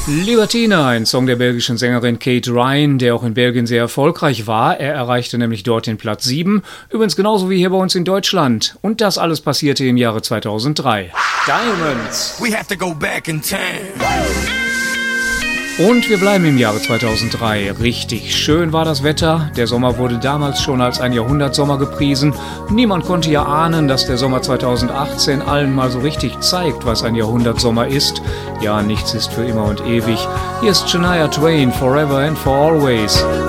Libertina, ein Song der belgischen Sängerin Kate Ryan, der auch in Belgien sehr erfolgreich war. Er erreichte nämlich dort den Platz 7, übrigens genauso wie hier bei uns in Deutschland. Und das alles passierte im Jahre 2003. Diamonds. We have to go back in time. Und wir bleiben im Jahre 2003. Richtig schön war das Wetter. Der Sommer wurde damals schon als ein Jahrhundertsommer gepriesen. Niemand konnte ja ahnen, dass der Sommer 2018 allen mal so richtig zeigt, was ein Jahrhundertsommer ist. Ja, nichts ist für immer und ewig. Hier ist Shania Twain, Forever and for Always.